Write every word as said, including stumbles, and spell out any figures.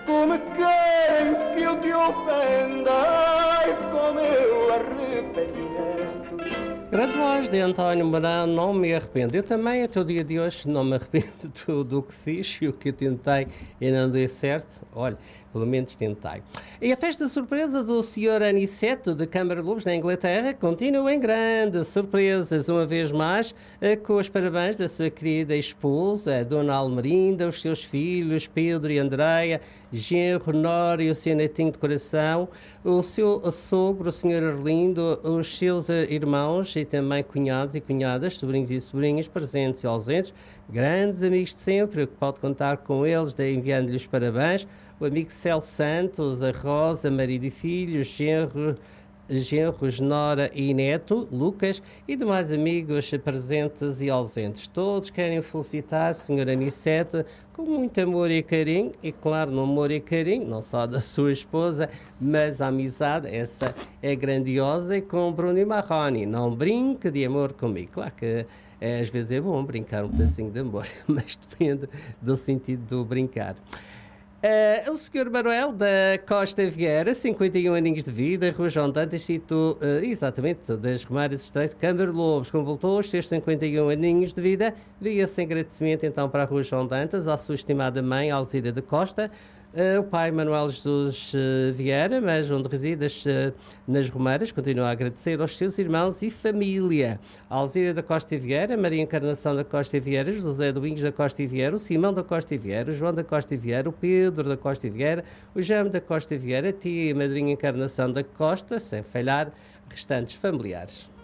Como querem que eu te ofenda, ai, como eu arrependimento. Grande voz de António Mourão, não me arrependo. Eu também, até o dia de hoje, não me arrependo de tudo o que fiz e o que tentei e não deu certo. Olha, pelo menos tentei. E a festa surpresa do senhor Aniceto de Câmara de Lobos, na Inglaterra, continua em grande surpresas, uma vez mais, com os parabéns da sua querida esposa, a Dona Almerinda, os seus filhos, Pedro e Andreia, genro, Nora e o seu netinho de coração, o seu sogro, o senhor Arlindo, os seus irmãos e também cunhados e cunhadas, sobrinhos e sobrinhas, presentes e ausentes, grandes amigos de sempre, que pode contar com eles, enviando-lhes os parabéns, o amigo Cel Santos, a Rosa, marido e filhos, genro, genros, Nora e neto, Lucas, e demais amigos presentes e ausentes. Todos querem felicitar a senhora Anicete com muito amor e carinho, e claro, no amor e carinho, não só da sua esposa, mas a amizade, essa é grandiosa, e com Bruno e Marroni. Não brinque de amor comigo. Claro que é, às vezes é bom brincar um pedacinho de amor, mas depende do sentido do brincar. Uh, o senhor Manuel da Costa Vieira, cinquenta e um aninhos de vida, Rua João Dantas, sítio uh, exatamente das Romárias Estreito, Câmara de Lobos, completou os seus cinquenta e um aninhos de vida. Via-se agradecimento então para a Rua João Dantas, à sua estimada mãe, Alzira da Costa, uh, o pai Manuel Jesus uh, Vieira, mas onde reside uh, nas Romárias, continua a agradecer aos seus irmãos e família. A Alzira da Costa Vieira, Maria Encarnação da Costa Vieira, José Domingos da Costa Vieira, o Simão da Costa Vieira, o João da Costa Vieira, o Pedro da Costa Vieira, o Jame da Costa Vieira, tia e madrinha Encarnação da Costa, sem falhar restantes familiares.